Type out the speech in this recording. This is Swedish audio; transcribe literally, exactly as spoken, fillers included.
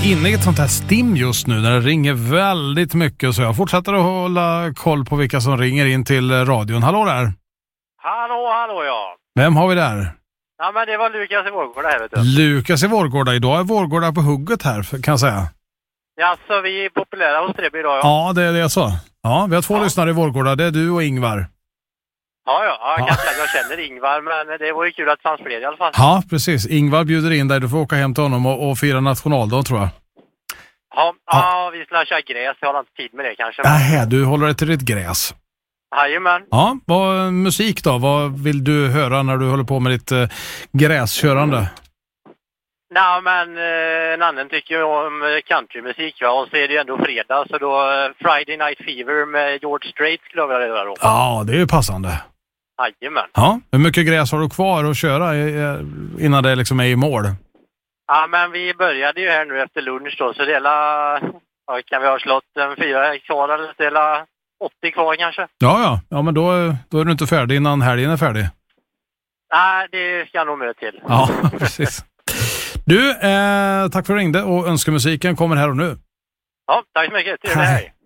inne i ett sånt här stim just nu när det ringer väldigt mycket, så jag fortsätter att hålla koll på vilka som ringer in till radion. Hallå där! Hallå, hallå ja! Vem har vi där? Ja, men det var Lukas i Vårgårda här, vet du. Lukas i Vårgårda. Idag är Vårgårda på hugget här, kan jag säga. Ja, så vi är populära hos Treby idag, ja. Ja, det är det så. Ja, vi har två ja. lyssnare i Vårgårda. Det är du och Ingvar. Ja, ja. Jag, ja. kan säga att jag känner Ingvar, men det var ju kul att det fanns fler i alla fall. Ja, precis. Ingvar bjuder in dig. Du får åka hem till honom och, och fira nationaldagen, tror jag. Ja, ja. ja vi skulle köra gräs. Jag har inte tid med det kanske. Nej, du håller dig till ditt gräs. Jajamän. Ja, vad musik då? Vad vill du höra när du håller på med ditt eh, gräskörande? Nej, men eh, en annan tycker ju om countrymusik, va? Och så är det ju ändå fredag, så då eh, Friday Night Fever med George Strait skulle jag vilja göra då. Ja, det är ju passande. Jajamän. Ja, hur mycket gräs har du kvar att köra innan det liksom är i mål? Ja, men vi började ju här nu efter lunch då, så det är la, ja, kan vi ha slått en fyra kvar eller det är la åttio kvar kanske. Ja, ja. Ja, men då, då är du inte färdig innan helgen är färdig. Nej, det ska jag nog med till. Ja, precis. Du, eh, tack för att du ringde och önskemusiken kommer här och nu. Ja, tack så mycket. Trevlig helg.